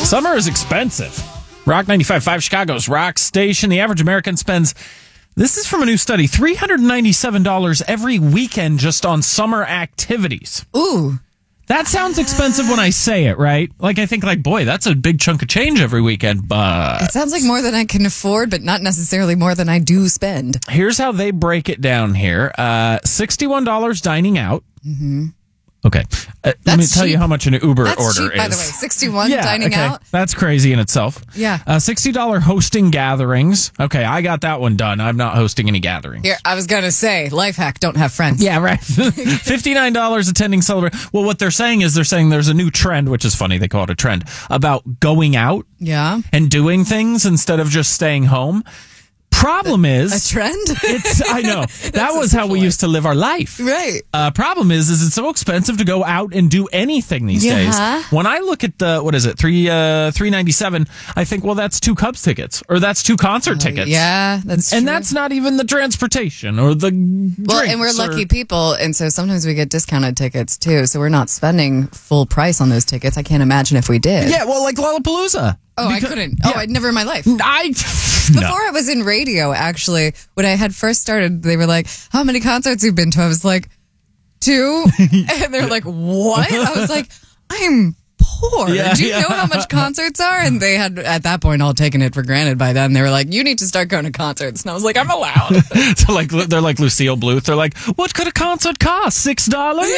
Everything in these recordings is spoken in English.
Summer is expensive. Rock 95.5, Chicago's rock station. The average American spends, this is from a new study, $397 every weekend just on summer activities. Ooh. That sounds expensive when I say it, right? Like, I think, like, boy, that's a big chunk of change every weekend, but... It sounds like more than I can afford, but not necessarily more than I do spend. Here's how they break it down here. $61 dining out. Mm-hmm. Okay. Let me tell you how much an Uber That's order cheap, is. by the way. 61 dining out. That's crazy in itself. Yeah. $60 hosting gatherings. Okay, I got that one done. I'm not hosting any gatherings. Here, I was going to say, life hack, don't have friends. Yeah, right. $59 attending celebration. Well, what they're saying is there's a new trend, which is funny. They call it a trend, about going out Yeah. and doing things instead of just staying home. Problem is... A trend? I know. That was how we used to live our life. Right. Problem is it's so expensive to go out and do anything these days. When I look at the, what is it, $397, I think, well, that's 2 Cubs tickets, or that's 2 concert tickets. Yeah, that's true. And that's not even the transportation or the Well, and we're lucky people, and so sometimes we get discounted tickets, too, so we're not spending full price on those tickets. I can't imagine if we did. Yeah, well, like Lollapalooza. I couldn't. Yeah. Never in my life. Before I was in radio, actually, when I had first started, they were like, how many concerts you've been to? I was like, 2. And they're like, what? I was like, I'm poor. Yeah, Do you know how much concerts are? And they had, at that point, all taken it for granted by then. They were like, you need to start going to concerts. And I was like, I'm allowed. So like, they're like Lucille Bluth. They're like, what could a concert cost? $6?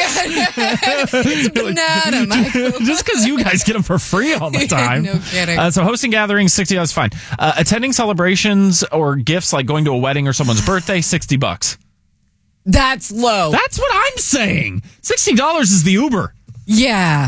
It's a banana, Michael. Just because you guys get them for free all the time. No kidding. So hosting gatherings, $60 is fine. Attending celebrations or gifts like going to a wedding or someone's birthday, $60. That's low. That's what I'm saying. $60 is the Uber. Yeah.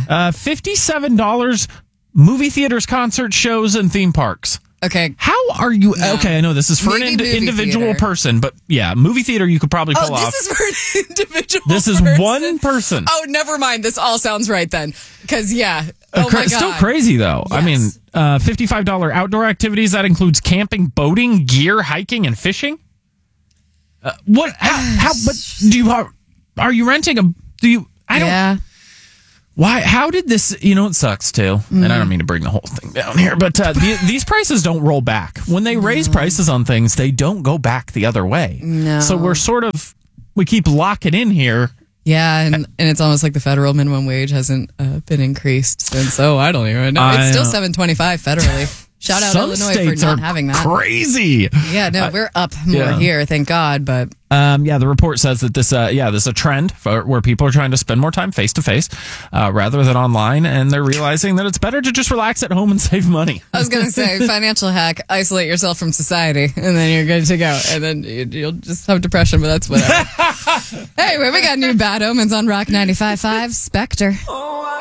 $57 movie theaters, concert shows, and theme parks. Okay. How are you? No. Okay, I know this is for Maybe an individual theater. person, but yeah, movie theater you could probably pull off. This is for an individual This is person. one person. Oh, never mind. This all sounds right then. Because, yeah. Oh, my God. Still crazy, though. Yes. I mean, $55 outdoor activities. That includes camping, boating, gear, hiking, and fishing. What? How? But do you? Are you renting a? Do you? I don't. Yeah. Why? How did this? You know, it sucks too. And I don't mean to bring the whole thing down here, but these prices don't roll back. When they raise prices on things, they don't go back the other way. No. So we keep locking in here. Yeah, and it's almost like the federal minimum wage hasn't been increased since. Oh, I don't even know. It's still $7.25 federally. Shout out Some Illinois states for not are having that. Crazy. Yeah, no, we're up more here, thank God. But the report says that this is a trend where people are trying to spend more time face to face rather than online, and they're realizing that it's better to just relax at home and save money. I was going to say, financial hack, isolate yourself from society, and then you're good to go. And then you'll just have depression, but that's whatever. Anyway, we got new Bad Omens on Rock 95.5, Spectre.